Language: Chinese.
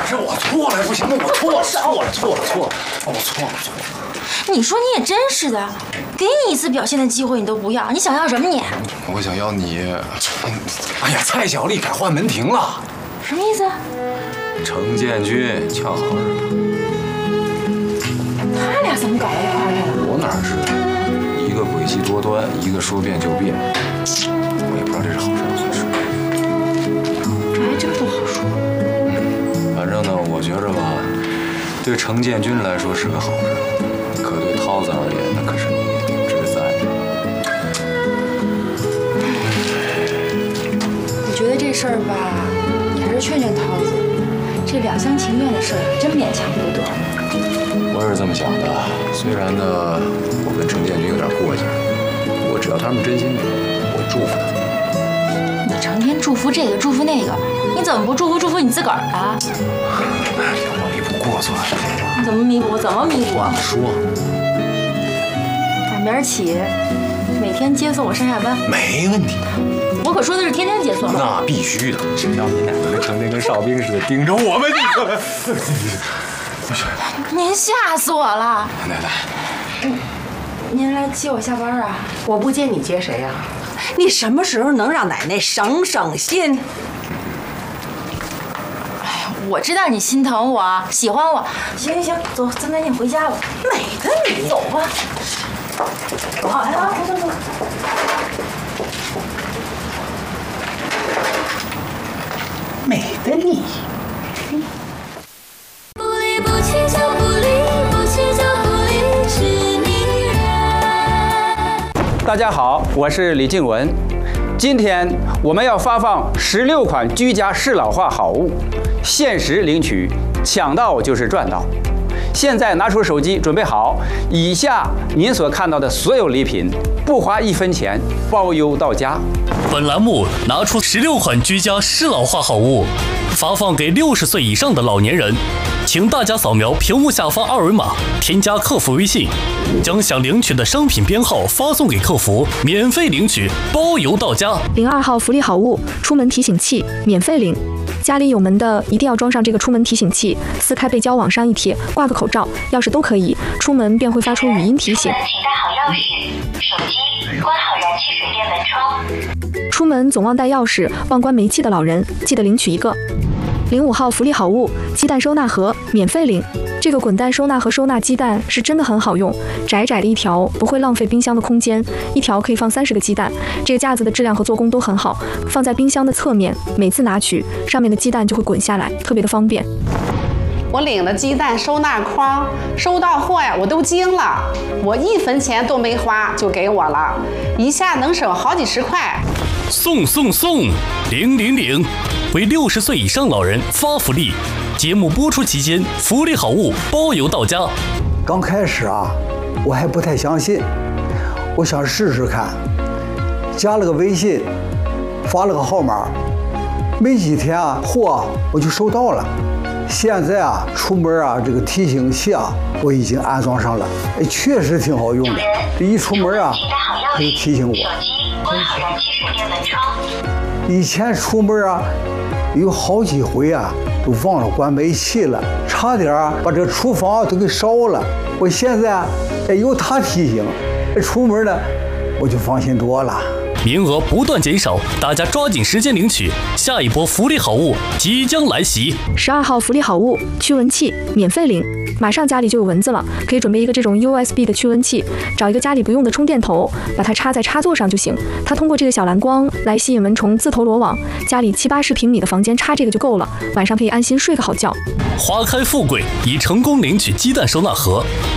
是我错了，不行，我错了，我错了。 你说你也真是的，给你一次表现的机会你都不要，你想要什么你？ 我想要你。哎呀，蔡小丽改换门庭了。 什么意思？ 程建军恰好是。 他俩怎么搞到一块儿去了？ 我哪知道？一个诡计多端，一个说变就变。我也不知道这是好事还是坏事。 这还真不好说。 反正呢，我觉着吧，对程建军来说是个好事，可对涛子而言，那可是灭顶之灾。 我觉得这事儿吧，你还是劝劝涛子，这两厢情愿的事儿真勉强不得。 我也是这么想的，虽然呢，我跟程建军有点过节，不过只要他们真心的，我祝福他们。 你成天祝福这个祝福那个，你怎么不祝福你自个儿啊？ 我弥补过错。 怎么弥补？怎么弥补？ 你说。 打明儿起，每天接送我上下班。 没问题。 我可说的是天天接送。 那必须的，谁叫你奶奶成天跟哨兵似的盯着我们？ 您吓死我了！ 奶奶， 您来接我下班啊？ 我不接你接谁呀？你什么时候能让奶奶省心？ 我知道你心疼我，喜欢我。行，走，咱赶紧回家吧。 美的你， 走吧。好，来吧，走。 美的你。 不离不弃就不离，不弃就不离，是你人。 大家好，我是李静文。今天我们要发放16款居家适老化好物，限时领取，抢到就是赚到。现在拿出手机准备好，以下您所看到的所有礼品，不花1分钱，包邮到家。 本栏目拿出16款居家适老化好物，发放给60岁以上的老年人。请大家扫描屏幕下方2维码，添加客服微信，将想领取的商品编号发送给客服，免费领取，包邮到家。 02号福利好物，出门提醒器，免费领。家里有门的一定要装上这个出门提醒器，撕开背胶往上一贴，挂个口罩、钥匙都可以，出门便会发出语音提醒。 请带好钥匙、手机，关好燃气水电门窗。 出门总忘带钥匙、忘关煤气的老人，记得领取一个。05号福利好物，鸡蛋收纳盒，免费领。这个滚蛋收纳盒收纳鸡蛋是真的很好用，窄窄的一条，不会浪费冰箱的空间，一条可以放30个鸡蛋。这个架子的质量和做工都很好，放在冰箱的侧面，每次拿取，上面的鸡蛋就会滚下来，特别的方便。 我领了鸡蛋收纳筐，收到货呀，我都惊了，我1分钱都没花就给我了，一下能省好几十块。 送，领，为60岁以上老人发福利。节目播出期间，福利好物包邮到家。 刚开始啊，我还不太相信，我想试试看，加了个微信，发了个号码，没几天啊，货我就收到了。现在啊，出门啊，这个提醒器啊，我已经安装上了，确实挺好用的。一出门啊，它就提醒我。 关好燃气水电门窗。 以前出门啊，有好几回啊，都忘了关煤气了，差点把这个厨房都给烧了。我现在有它提醒，出门呢我就放心多了。 名额不断减少，大家抓紧时间领取，下一波福利好物即将来袭。 12号福利好物，驱蚊器，免费领。马上家里就有蚊子了，可以准备一个这种 USB 的驱蚊器，找一个家里不用的充电头，把它插在插座上就行。它通过这个小蓝光来吸引蚊虫自投罗网，家里70-80平米的房间插这个就够了，晚上可以安心睡个好觉。 花开富贵已成功领取鸡蛋收纳盒。